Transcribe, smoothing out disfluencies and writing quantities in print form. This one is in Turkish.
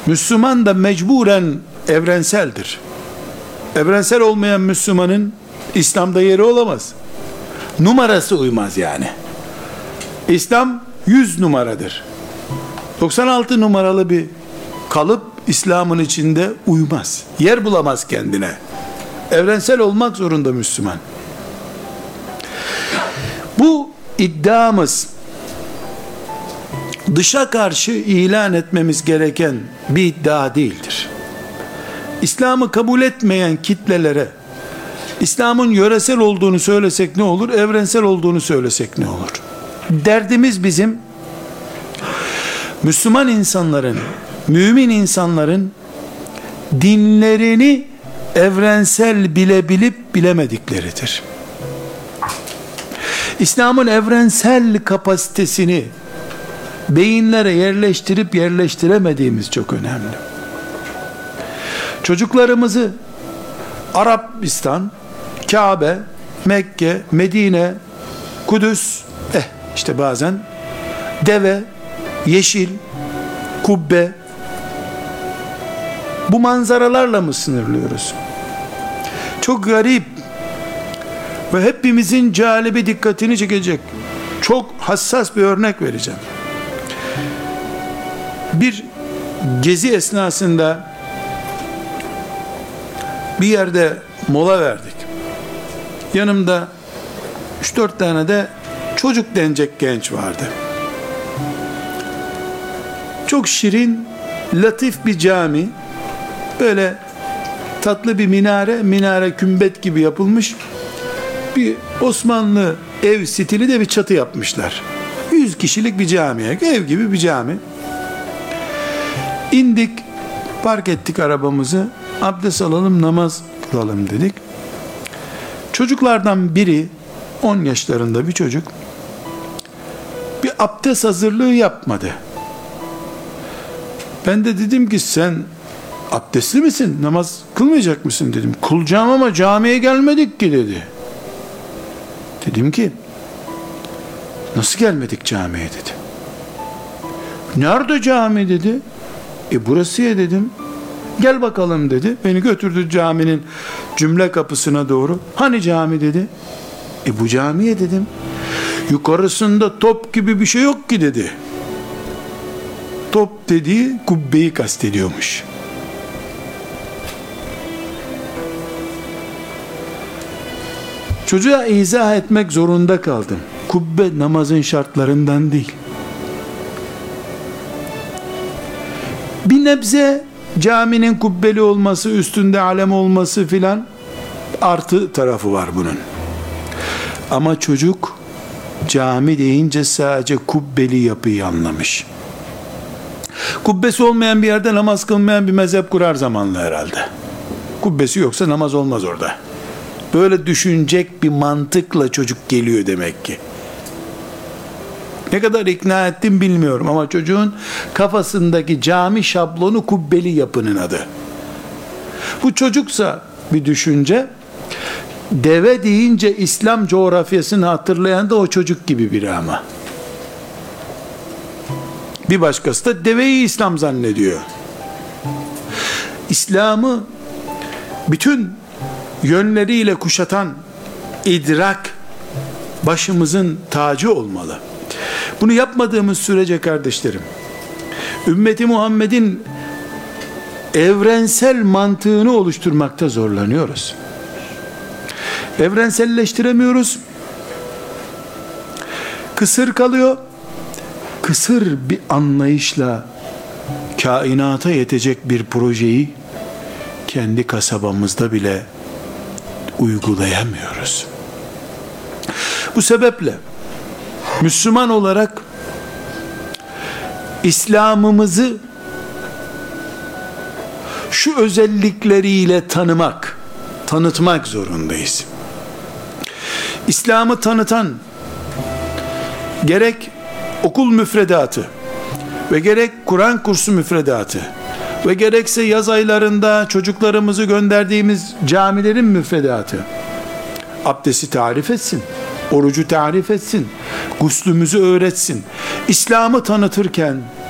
Müslüman da mecburen evrenseldir. Evrensel olmayan Müslümanın İslam'da yeri olamaz. Numarası uymaz yani. İslam 100 numaradır. 96 numaralı bir kalıp İslam'ın içinde uymaz. Yer bulamaz kendine. Evrensel olmak zorunda Müslüman. Bu iddiamız dışa karşı ilan etmemiz gereken bir iddia değildir. İslam'ı kabul etmeyen kitlelere İslam'ın yöresel olduğunu söylesek ne olur, evrensel olduğunu söylesek ne olur? Derdimiz bizim Müslüman insanların, mümin insanların dinlerini evrensel bilebilip bilemedikleridir. İslam'ın evrensel kapasitesini beyinlere yerleştirip yerleştiremediğimiz çok önemli. Çocuklarımızı Arabistan, Kabe, Mekke, Medine, Kudüs, işte bazen deve, yeşil, kubbe, bu manzaralarla mı sınırlıyoruz? Çok garip ve hepimizin calibi dikkatini çekecek çok hassas bir örnek vereceğim. Bir gezi esnasında bir yerde mola verdik. Yanımda 3-4 tane de çocuk denecek genç vardı. Çok şirin, latif bir cami. Böyle tatlı bir minare kümbet gibi yapılmış. Bir Osmanlı ev stili de bir çatı yapmışlar. 100 kişilik bir camiye, ev gibi bir cami. İndik, park ettik arabamızı. Abdest alalım, namaz kılalım dedik. Çocuklardan biri, 10 yaşlarında bir çocuk, bir abdest hazırlığı yapmadı. Ben de dedim ki sen abdestli misin? Namaz kılmayacak mısın dedim. Kılacağım ama camiye gelmedik ki dedi. Dedim ki nasıl gelmedik camiye dedi. Nerede cami dedi. Burası ya dedim. Gel bakalım dedi. Beni götürdü caminin cümle kapısına doğru. Hani cami dedi. Bu camiye dedim. Yukarısında top gibi bir şey yok ki dedi. Top dediği kubbeyi kastediyormuş. Çocuğa izah etmek zorunda kaldım. Kubbe namazın şartlarından değil. Bir nebze caminin kubbeli olması, üstünde alem olması filan artı tarafı var bunun. Ama çocuk cami deyince sadece kubbeli yapıyı anlamış. Kubbesi olmayan bir yerde namaz kılmayan bir mezhep kurar zamanla herhalde. Kubbesi yoksa namaz olmaz orada. Böyle düşünecek bir mantıkla çocuk geliyor demek ki. Ne kadar ikna ettim bilmiyorum ama çocuğun kafasındaki cami şablonu kubbeli yapının adı. Bu çocuksa bir düşünce, deve deyince İslam coğrafyasını hatırlayan da o çocuk gibi biri ama. Bir başkası da deveyi İslam zannediyor. İslam'ı bütün yönleriyle kuşatan idrak başımızın tacı olmalı. Bunu yapmadığımız sürece kardeşlerim, ümmeti Muhammed'in evrensel mantığını oluşturmakta zorlanıyoruz. Evrenselleştiremiyoruz. Kısır kalıyor. Kısır bir anlayışla kainata yetecek bir projeyi kendi kasabamızda bile uygulayamıyoruz. Bu sebeple Müslüman olarak İslam'ımızı şu özellikleriyle tanıtmak zorundayız. İslam'ı tanıtan gerek okul müfredatı ve gerek Kur'an kursu müfredatı ve gerekse yaz aylarında çocuklarımızı gönderdiğimiz camilerin müfredatı abdesti tarif etsin, orucu tarif etsin, guslümüzü öğretsin. İslam'ı tanıtırken